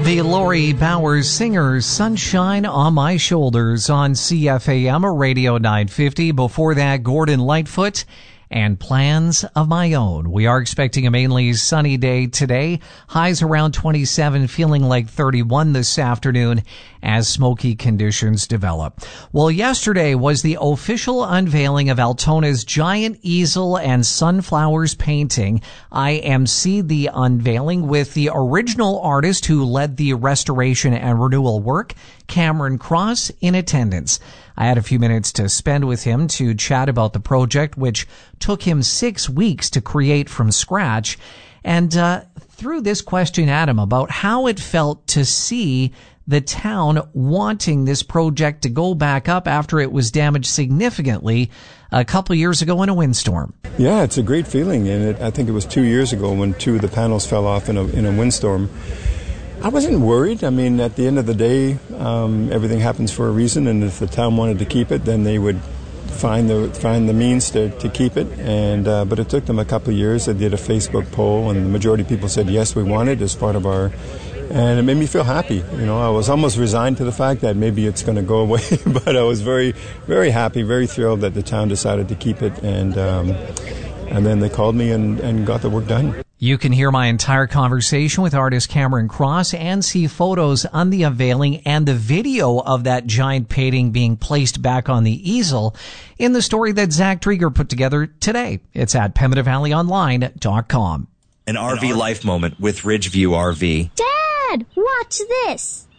The Lori Bowers singer Sunshine on My Shoulders on CFAM Radio 950. Before that, Gordon Lightfoot and Plans of My Own. We are expecting a mainly sunny day today. Highs around 27, feeling like 31 this afternoon as smoky conditions develop. Well, yesterday was the official unveiling of Altona's giant easel and sunflowers painting. IMC the unveiling with the original artist who led the restoration and renewal work, Cameron Cross, in attendance. I had a few minutes to spend with him to chat about the project, which took him 6 weeks to create from scratch, and threw this question at him about how it felt to see the town wanting this project to go back up after it was damaged significantly a couple of years ago in a windstorm. Yeah, it's a great feeling, and I think it was 2 years ago when two of the panels fell off in a windstorm. I wasn't worried. I mean, at the end of the day, everything happens for a reason, and if the town wanted to keep it, then they would find the means to keep it. And but it took them a couple of years. They did a Facebook poll, and the majority of people said yes, we want it as part of our. And it made me feel happy. You know, I was almost resigned to the fact that maybe it's going to go away, but I was very, very happy, very thrilled that the town decided to keep it. And then they called me and got the work done. You can hear my entire conversation with artist Cameron Cross and see photos on the unveiling and the video of that giant painting being placed back on the easel in the story that Zach Drieger put together today. It's at PembinaValleyOnline.com. An RV life moment with Ridgeview RV. Dad, watch this.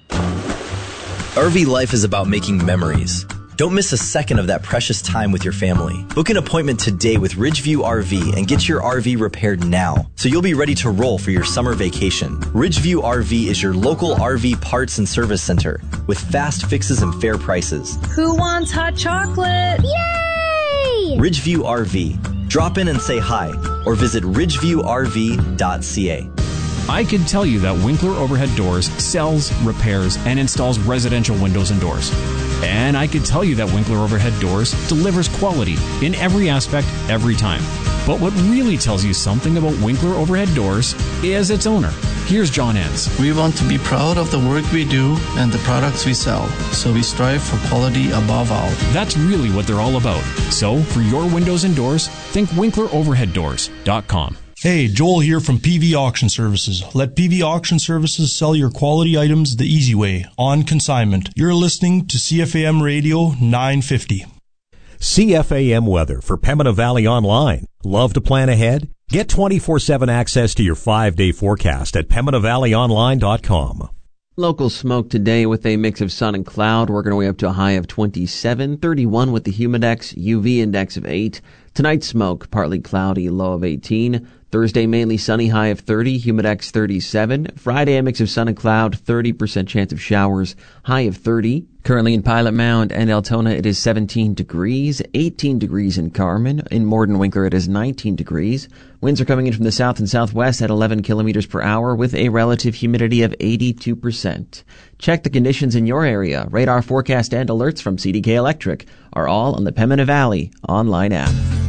RV life is about making memories. Don't miss a second of that precious time with your family. Book an appointment today with Ridgeview RV and get your RV repaired now, so you'll be ready to roll for your summer vacation. Ridgeview RV is your local RV parts and service center with fast fixes and fair prices. Who wants hot chocolate? Yay! Ridgeview RV. Drop in and say hi, or visit ridgeviewrv.ca. I can tell you that Winkler Overhead Doors sells, repairs, and installs residential windows and doors. And I can tell you that Winkler Overhead Doors delivers quality in every aspect, every time. But what really tells you something about Winkler Overhead Doors is its owner. Here's John Enns. We want to be proud of the work we do and the products we sell, so we strive for quality above all. That's really what they're all about. So, for your windows and doors, think WinklerOverheadDoors.com. Hey, Joel here from PV Auction Services. Let PV Auction Services sell your quality items the easy way, on consignment. You're listening to CFAM Radio 950. CFAM weather for Pembina Valley Online. Love to plan ahead? Get 24/7 access to your 5-day forecast at PembinaValleyOnline.com. Local smoke today with a mix of sun and cloud, working our way up to a high of 27, 31 with the humidex, UV index of 8. Tonight smoke, partly cloudy, low of 18. Thursday mainly sunny, high of 30, humidex 37. Friday a mix of sun and cloud, 30% chance of showers, high of 30. Currently in Pilot Mound and Altona it is 17 degrees, 18 degrees in Carmen. In Morden Winkler it is 19 degrees. Winds are coming in from the south and southwest at 11 kilometers per hour with a relative humidity of 82%. Check the conditions in your area. Radar forecast and alerts from CDK Electric are all on the Pembina Valley online app.